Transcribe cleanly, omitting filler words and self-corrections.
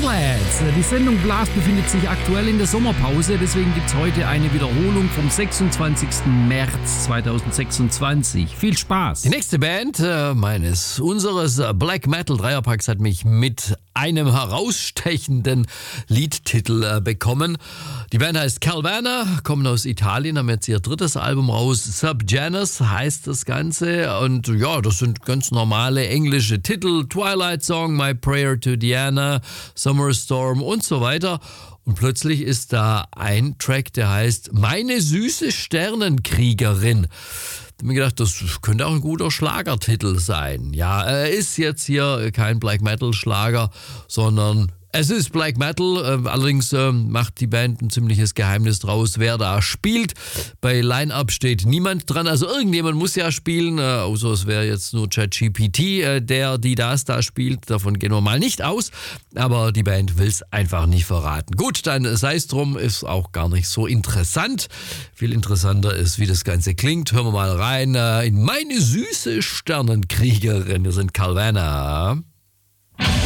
Metalheads. Die Sendung Blast befindet sich aktuell in der Sommerpause, deswegen gibt es heute eine Wiederholung vom 26. März 2026. Viel Spaß! Die nächste Band unseres Black Metal Dreierpacks hat mich mit einem herausstechenden Liedtitel bekommen. Die Band heißt Calvana, kommen aus Italien, haben jetzt ihr drittes Album raus. Subjanus heißt das Ganze. Und ja, das sind ganz normale englische Titel. Twilight Song, My Prayer to Diana, Summer Storm und so weiter. Und plötzlich ist da ein Track, der heißt Meine süße Sternenkriegerin. Ich habe mir gedacht, das könnte auch ein guter Schlagertitel sein. Ja, er ist jetzt hier kein Black Metal Schlager, sondern es ist Black Metal, allerdings macht die Band ein ziemliches Geheimnis draus, wer da spielt. Bei Line-Up steht niemand dran, also irgendjemand muss ja spielen, außer es wäre jetzt nur ChatGPT, die das da spielt. Davon gehen wir mal nicht aus, aber die Band will es einfach nicht verraten. Gut, dann sei es drum, ist auch gar nicht so interessant. Viel interessanter ist, wie das Ganze klingt. Hören wir mal rein in Meine süße Sternenkriegerin. Wir sind Calvana.